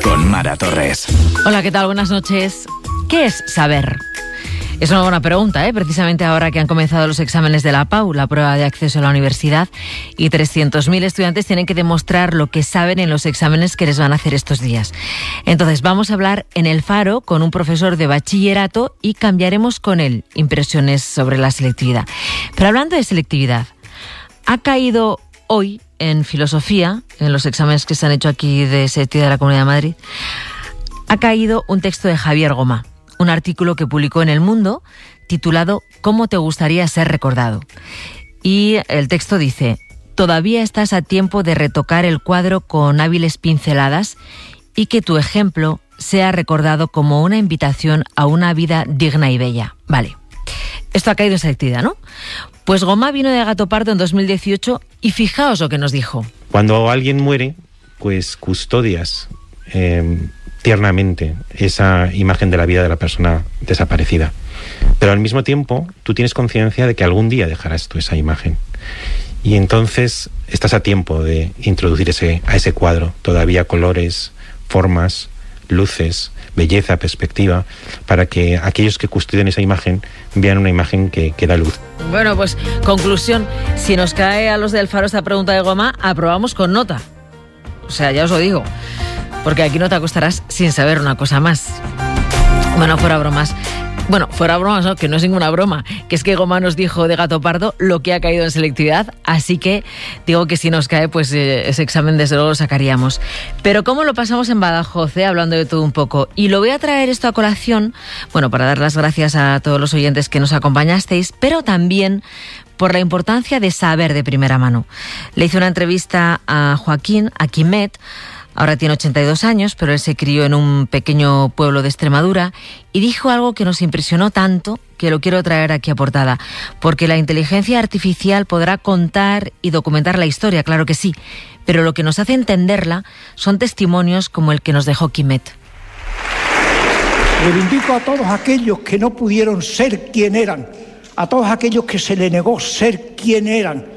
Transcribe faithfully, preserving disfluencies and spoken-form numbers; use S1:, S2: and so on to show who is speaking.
S1: con Mara Torres.
S2: Hola, ¿qué tal? Buenas noches. ¿Qué es saber? Es una buena pregunta, ¿eh? Precisamente ahora que han comenzado los exámenes de la P A U, la prueba de acceso a la universidad, y trescientos mil estudiantes tienen que demostrar lo que saben en los exámenes que les van a hacer estos días. Entonces, vamos a hablar en El Faro con un profesor de bachillerato y cambiaremos con él impresiones sobre la selectividad. Pero hablando de selectividad, ha caído hoy en filosofía, en los exámenes que se han hecho aquí de selectividad de la Comunidad de Madrid, ha caído un texto de Javier Gomá, un artículo que publicó en El Mundo titulado ¿Cómo te gustaría ser recordado? Y el texto dice: todavía estás a tiempo de retocar el cuadro con hábiles pinceladas y que tu ejemplo sea recordado como una invitación a una vida digna y bella. Vale, esto ha caído en selectividad, ¿no? Pues Gomá vino de Gato Pardo en dos mil dieciocho y fijaos lo que nos dijo.
S3: Cuando alguien muere, pues custodias eh, tiernamente esa imagen de la vida de la persona desaparecida. Pero al mismo tiempo, tú tienes conciencia de que algún día dejarás tú esa imagen. Y entonces estás a tiempo de introducir ese, a ese cuadro todavía colores, formas, luces, belleza, perspectiva, para que aquellos que custodian esa imagen vean una imagen que, que da luz.
S2: Bueno, pues conclusión, si nos cae a los del Faro esta pregunta de Gomá, aprobamos con nota. O sea, ya os lo digo, porque aquí no te acostarás sin saber una cosa más. Bueno, fuera bromas. Bueno, fuera bromas, ¿no? Que no es ninguna broma, que es que Gomá nos dijo de Gato Pardo lo que ha caído en selectividad, así que digo que si nos cae, pues eh, ese examen desde luego lo sacaríamos. Pero ¿cómo lo pasamos en Badajoz, eh? Hablando de todo un poco? Y lo voy a traer esto a colación, bueno, para dar las gracias a todos los oyentes que nos acompañasteis, pero también por la importancia de saber de primera mano. Le hice una entrevista a Joaquín, a Quimet. Ahora tiene ochenta y dos años, pero él se crió en un pequeño pueblo de Extremadura y dijo algo que nos impresionó tanto que lo quiero traer aquí a portada. Porque la inteligencia artificial podrá contar y documentar la historia, claro que sí, pero lo que nos hace entenderla son testimonios como el que nos dejó Quimet.
S4: Reivindico a todos aquellos que no pudieron ser quien eran, a todos aquellos que se les negó ser quien eran,